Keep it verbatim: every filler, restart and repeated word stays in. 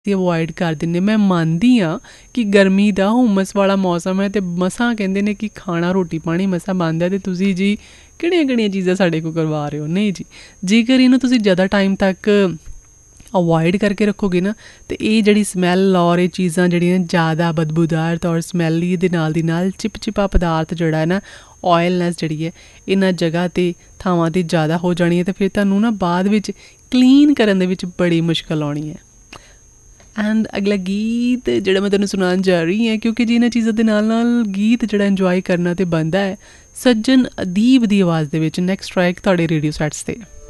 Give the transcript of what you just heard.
ਅਸੀਂ ਅਵੋਇਡ ਕਰ ਦਿੰਦੇ। ਮੈਂ ਮੰਨਦੀ ਹਾਂ ਕਿ ਗਰਮੀ ਦਾ ਹੁਮਸ ਵਾਲਾ ਮੌਸਮ ਹੈ ਅਤੇ ਮਸਾਂ ਕਹਿੰਦੇ ਨੇ ਕਿ ਖਾਣਾ ਰੋਟੀ ਪਾਣੀ ਮਸਾਂ ਬਣਦਾ ਅਤੇ ਤੁਸੀਂ ਜੀ ਕਿਹੜੀਆਂ ਕਿਹੜੀਆਂ ਚੀਜ਼ਾਂ ਸਾਡੇ ਕੋਲ ਕਰਵਾ ਰਹੇ ਹੋ। ਨਹੀਂ ਜੀ, ਜੇਕਰ ਇਹਨੂੰ ਤੁਸੀਂ ਜ਼ਿਆਦਾ ਟਾਈਮ ਤੱਕ ਅਵੋਇਡ ਕਰਕੇ ਰੱਖੋਗੇ ਨਾ ਅਤੇ ਇਹ ਜਿਹੜੀ ਸਮੈਲ ਔਰ ਇਹ ਚੀਜ਼ਾਂ ਜਿਹੜੀਆਂ ਜ਼ਿਆਦਾ ਬਦਬੂਦਾਰ ਔਰ ਸਮੈਲੀ ਦੇ ਨਾਲ ਦੀ ਨਾਲ ਚਿਪਚਿਪਾ ਪਦਾਰਥ ਜਿਹੜਾ ਹੈ ਨਾ, ਓਇਲਨੈਸ ਜਿਹੜੀ ਹੈ ਇਹਨਾਂ ਜਗ੍ਹਾ 'ਤੇ ਥਾਵਾਂ 'ਤੇ ਜ਼ਿਆਦਾ ਹੋ ਜਾਣੀ ਹੈ ਅਤੇ ਫਿਰ ਤੁਹਾਨੂੰ ਨਾ ਬਾਅਦ ਵਿੱਚ ਕਲੀਨ ਕਰਨ ਦੇ ਵਿੱਚ ਬੜੀ ਮੁਸ਼ਕਿਲ ਆਉਣੀ ਹੈ। ਐਂਡ ਅਗਲਾ ਗੀਤ ਜਿਹੜਾ ਮੈਂ ਤੁਹਾਨੂੰ ਸੁਣਾਉਣ ਜਾ ਰਹੀ ਹਾਂ, ਕਿਉਂਕਿ ਜੀ ਇਹਨਾਂ ਚੀਜ਼ਾਂ ਦੇ ਨਾਲ ਨਾਲ ਗੀਤ ਜਿਹੜਾ ਇੰਜੋਏ ਕਰਨਾ ਤਾਂ ਬਣਦਾ ਹੈ। ਸੱਜਣ ਅਦੀਬ ਦੀ ਆਵਾਜ਼ ਦੇ ਵਿੱਚ ਨੈਕਸਟ ਟਰੈਕ ਤੁਹਾਡੇ ਰੇਡੀਓ ਸੈਟਸ 'ਤੇ।